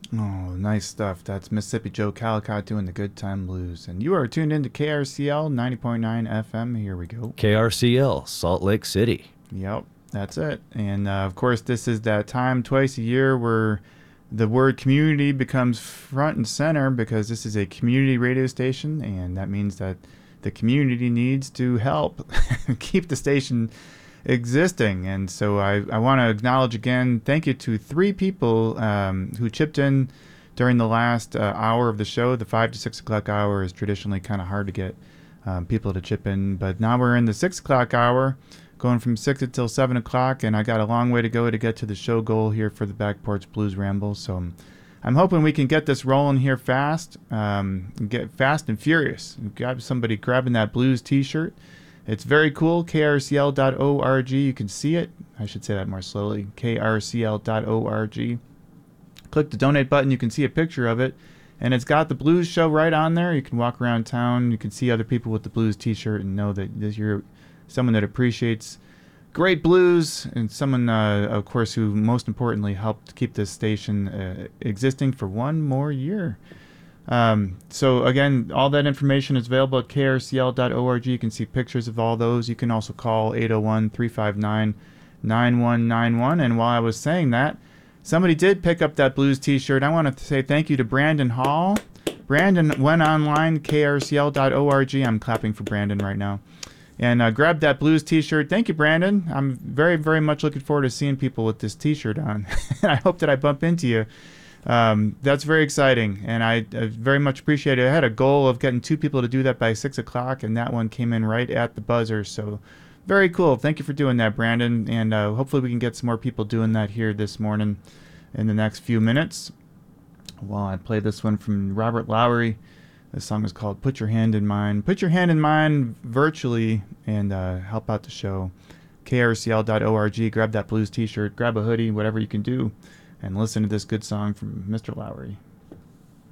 Oh, nice stuff. That's Mississippi Joe Calicott doing the Good Time Blues. And you are tuned into KRCL 90.9 FM. Here we go. KRCL, Salt Lake City. Yep, that's it. And of course, this is that time twice a year where the word community becomes front and center because this is a community radio station, and that means that the community needs to help keep the station existing. And so I want to acknowledge again, thank you to three people who chipped in during the last hour of the show. The 5 to 6 o'clock hour is traditionally kind of hard to get people to chip in, but now we're in the 6 o'clock hour, going from 6 until 7 o'clock, and I got a long way to go to get to the show goal here for the Back Porch Blues Ramble. So I'm hoping we can get this rolling here fast, get fast and furious. We've got somebody grabbing that blues t-shirt. It's very cool, krcl.org. You can see it. I should say that more slowly, krcl.org. Click the donate button. You can see a picture of it. And it's got the blues show right on there. You can walk around town. You can see other people with the blues t-shirt and know that you're someone that appreciates great blues and someone, of course, who most importantly helped keep this station existing for one more year. So again, all that information is available at krcl.org. You can see pictures of all those. You can also call 801-359-9191. And while I was saying that, somebody did pick up that blues t-shirt. I want to say thank you to Brandon Hall. Brandon went online, krcl.org. I'm clapping for Brandon right now. And grabbed that blues t-shirt. Thank you, Brandon. I'm very, very much looking forward to seeing people with this t-shirt on. I hope that I bump into you. That's very exciting, and I very much appreciate it. I had a goal of getting 2 people to do that by 6 o'clock, and that one came in right at the buzzer, so very cool. Thank you for doing that, Brandon, and hopefully we can get some more people doing that here this morning in the next few minutes. Well, I play this one from Robert Lowry. The song is called Put Your Hand in Mine. Put your hand in mine virtually and help out the show. krcl.org. Grab that blues t-shirt, grab a hoodie, whatever you can do, and listen to this good song from Mr. Lowry.